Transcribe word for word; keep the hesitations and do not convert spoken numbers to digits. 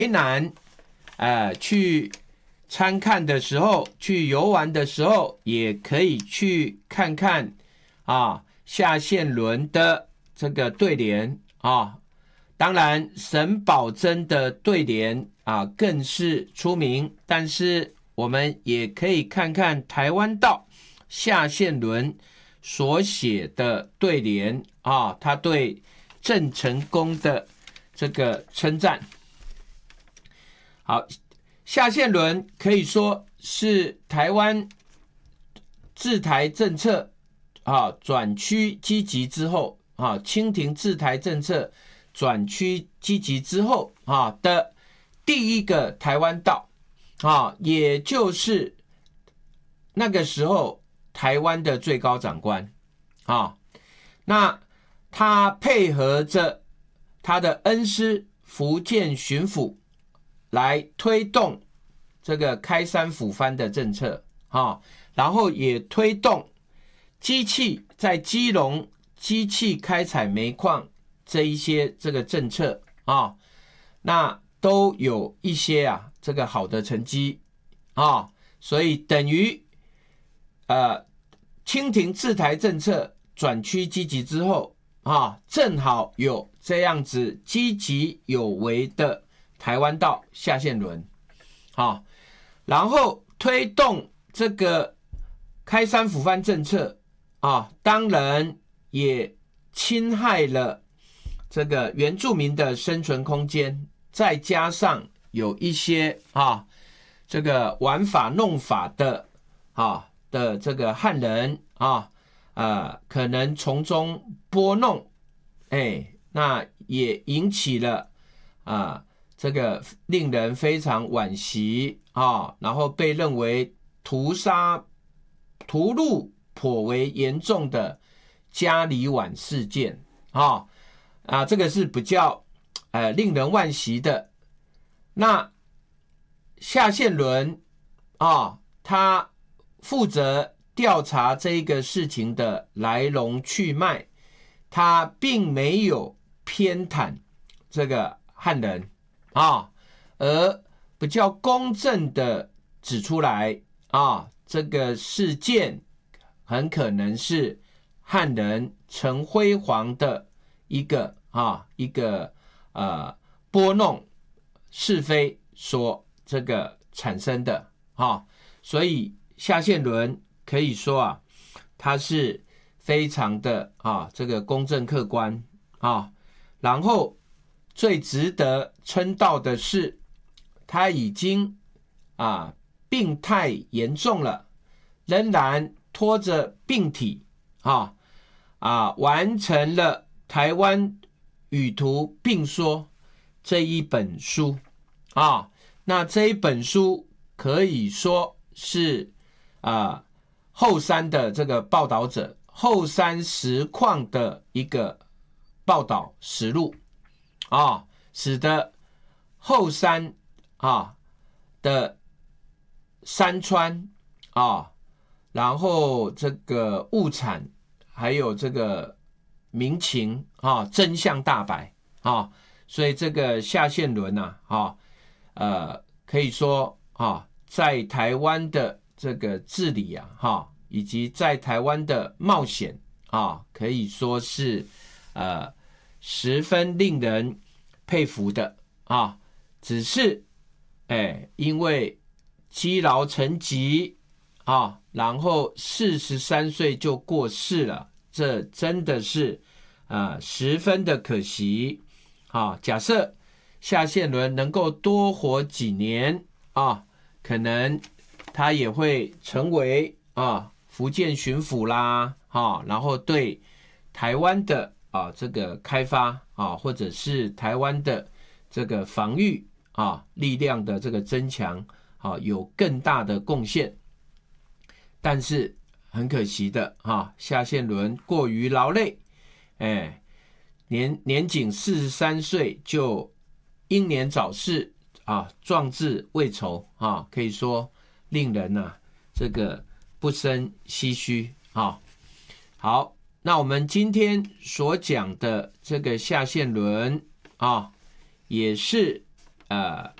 一南呃去参看的时候，去游玩的时候，也可以去看看啊夏宪伦的这个对联啊。当然沈葆桢的对联啊更是出名，但是我们也可以看看台湾道夏宪伦所写的对联啊，他对郑成功的这个称赞。好，夏宪伦可以说是台湾治台政策啊转趋积极之后啊，清廷治台政策转趋积极之后啊的第一个台湾道啊，也就是那个时候台湾的最高长官啊。那他配合着他的恩师福建巡抚来推动这个开山抚番的政策啊，然后也推动机器在基隆机器开采煤矿这一些这个政策啊，那都有一些啊这个好的成绩啊，所以等于呃清廷治台政策转趋积极之后啊，正好有这样子积极有为的台湾道夏宪伦啊，然后推动这个开山抚番政策啊，当然也侵害了这个原住民的生存空间，再加上有一些啊这个玩法弄法的啊的这个汉人啊呃可能从中拨弄，哎，那也引起了啊这个令人非常惋惜啊，然后被认为屠杀屠戮颇为严重的嘉里晚事件啊啊，这个是比较呃令人惋惜的。那夏宪伦啊，他负责调查这一个事情的来龙去脉，他并没有偏袒这个汉人啊，而比较公正的指出来啊，这个事件很可能是汉人陈辉煌的一个啊一个呃拨弄是非所这个产生的啊，所以夏宪伦可以说啊，他是非常的啊这个公正客观啊，然后最值得称道的是，他已经啊病态严重了，仍然拖着病体啊啊完成了台湾语图并说这一本书啊。那这一本书可以说是啊后山的这个报道者，后山实况的一个报道实录啊，使得后山啊的山川啊，然后这个物产还有这个民情啊，真相大白啊，所以这个夏宪伦啊，啊，呃，可以说啊，在台湾的这个治理啊，哈，以及在台湾的冒险啊，可以说是呃十分令人佩服的啊。只是，哎，因为积劳成疾啊，然后四十三岁就过世了，这真的是啊、呃、十分的可惜啊。假设夏宪伦能够多活几年啊，可能他也会成为啊福建巡抚啦，啊，然后对台湾的啊这个开发啊，或者是台湾的这个防御啊力量的这个增强啊有更大的贡献。但是很可惜的啊，夏宪伦过于劳累，哎，年年仅四十三岁就英年早逝啊，壮志未酬啊，可以说令人啊这个不胜唏嘘啊。好，那我们今天所讲的这个夏宪伦啊，也是呃